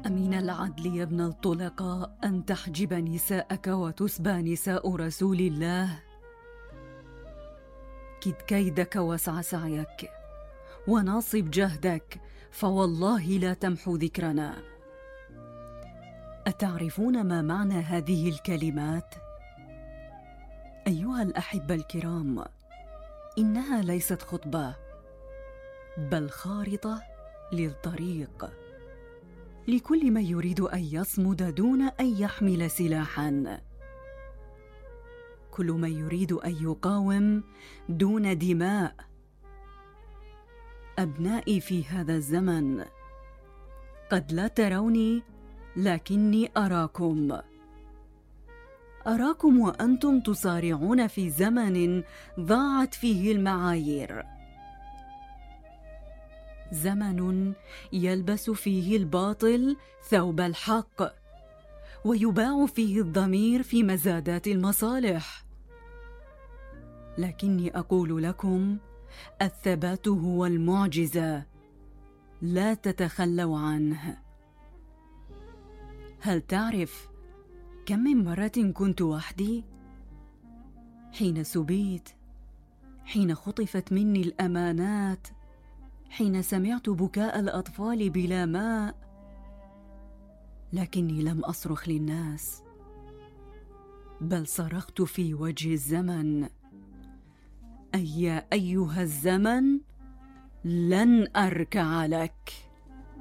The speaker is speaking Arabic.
أمن العدل يا ابن الطلقاء أن تحجب نساءك وتسبى نساء رسول الله؟ كد كيدك واسع سعيك وناصب جهدك، فوالله لا تمحو ذكرنا. أتعرفون ما معنى هذه الكلمات؟ أيها الأحبة الكرام، إنها ليست خطبة بل خارطة للطريق لكل من يريد أن يصمد دون أن يحمل سلاحا، كل من يريد أن يقاوم دون دماء. أبنائي في هذا الزمن، قد لا تروني لكني أراكم وأنتم تصارعون في زمن ضاعت فيه المعايير، زمن يلبس فيه الباطل ثوب الحق ويباع فيه الضمير في مزادات المصالح. لكني أقول لكم، الثبات هو المعجزة، لا تتخلوا عنه. هل تعرف كم من مرة كنت وحدي؟ حين سبيت، حين خطفت مني الأمانات، حين سمعت بكاء الأطفال بلا ماء، لكني لم أصرخ للناس، بل صرخت في وجه الزمن: أيها الزمن، لن أركع لك.